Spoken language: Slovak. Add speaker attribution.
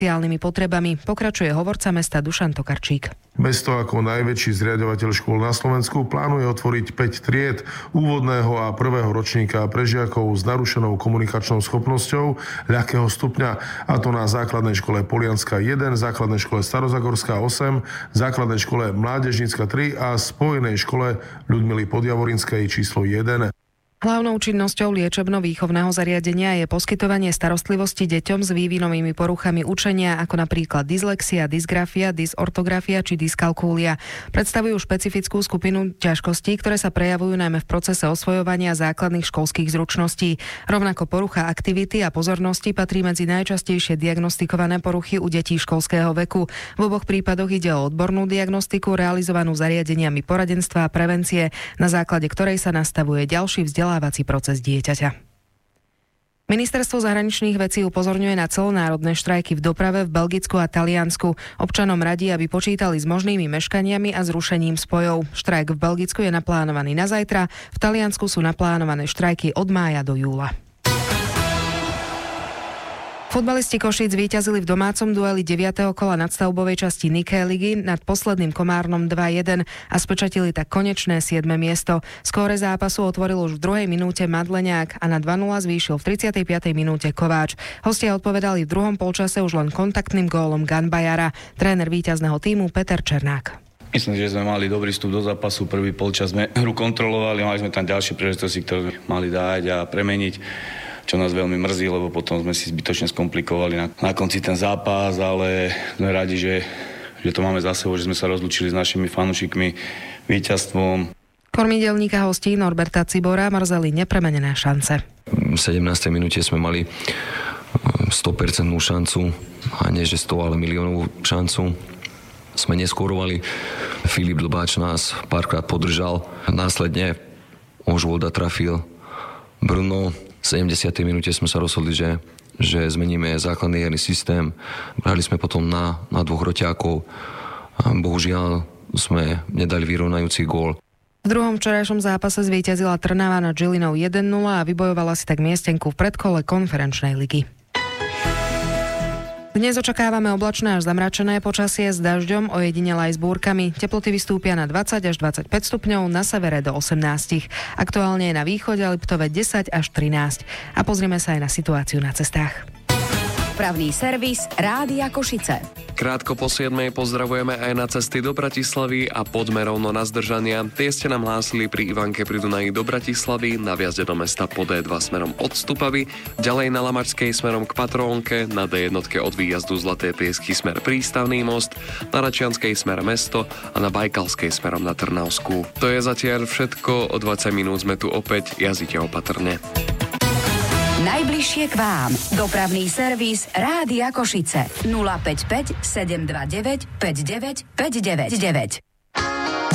Speaker 1: špeciálnymi potrebami, pokračuje hovorca mesta Dušan Tokarčík.
Speaker 2: Mesto ako najväčší zriaďovateľ škôl na Slovensku plánuje otvoriť 5 tried úvodného a prvého ročníka pre žiakov s narušenou komunikačnou schopnosťou ľahkého stupňa, a to na základnej škole Polianska 1, základnej škole Starozagorská 8, základnej škole Mládežnícka 3 a spojenej škole Ľudmily Podjavorinskej číslo 1.
Speaker 1: Hlavnou činnosťou liečebno-výchovného zariadenia je poskytovanie starostlivosti deťom s vývinovými poruchami učenia, ako napríklad dyslexia, dysgrafia, dysortografia či dyskalkúlia. Predstavujú špecifickú skupinu ťažkostí, ktoré sa prejavujú najmä v procese osvojovania základných školských zručností. Rovnako porucha aktivity a pozornosti patrí medzi najčastejšie diagnostikované poruchy u detí školského veku. V oboch prípadoch ide o odbornú diagnostiku realizovanú zariadeniami poradenstva a prevencie, na základe ktorej sa nastavuje ďalší vzdelávací proces dieťaťa. Ministerstvo zahraničných vecí upozorňuje na celonárodné štrajky v doprave v Belgicku a Taliansku. Občanom radí, aby počítali s možnými meškaniami a zrušením spojov. Štrajk v Belgicku je naplánovaný na zajtra, v Taliansku sú naplánované štrajky od mája do júla. Futbalisti Košíc zvíťazili v domácom dueli 9. kola nadstavbovej časti Niké ligy nad posledným Komárnom 2-1 a spečatili tak konečné 7. miesto. Skóre zápasu otvoril už v 2. minúte Madleňák a na 2-0 zvýšil v 35. minúte Kováč. Hostia odpovedali v druhom polčase už len kontaktným gólom Ganbajara. Tréner víťazného tímu Peter Černák.
Speaker 3: Myslím, že sme mali dobrý vstup do zápasu. Prvý polčas sme hru kontrolovali, mali sme tam ďalšie príležitosti, ktoré mali dať a premeniť, čo nás veľmi mrzí, lebo potom sme si zbytočne skomplikovali na konci ten zápas, ale sme radi, že to máme za sebou, že sme sa rozlúčili s našimi fanúšikmi víťazstvom.
Speaker 1: Kormidelníka hostí Norberta Cibora mrzeli nepremenené šance.
Speaker 4: V 17. minúte sme mali 100% šancu, a nie že 100, ale miliónovú šancu. Sme neskórovali. Filip Dlbáč nás párkrát podržal. Následne Ožvolda trafil Bruno. V 70. minúte sme sa rozhodli, že zmeníme základný herný systém. Hrali sme potom na dvoch roťákov. Bohužiaľ sme nedali vyrovnajúci gól.
Speaker 1: V druhom včerajšom zápase zvíťazila Trnava nad Žilinou 1-0 a vybojovala si tak miestenku v predkole konferenčnej ligy. Dnes očakávame oblačné až zamračené počasie s dažďom, ojedinele aj s búrkami. Teploty vystúpia na 20 až 25 stupňov, na severe do 18. Aktuálne je na východe a Liptove 10 až 13. A pozrieme sa aj na situáciu na cestách.
Speaker 5: Dopravný servis Rádia Košice.
Speaker 6: Krátko po 7:00 pozdravujeme aj na cesty do Bratislavy a poďme rovno na zdržania. Tie ste nám hlásili pri Ivanke pri Dunaji do Bratislavy, na vjazde do mesta po D2 smerom od Stupavy, ďalej na Lamačskej smerom k Patrónke, na D1 od výjazdu Zlaté Piesky smer Prístavný most, na Račianskej smer Mesto a na Bajkalskej smerom na Trnavskú. To je zatiaľ všetko, o 20 minút sme tu opäť, jazdite opatrne.
Speaker 5: Najbližšie k vám. Dopravný servis Rádia Košice. 055 729 59 599.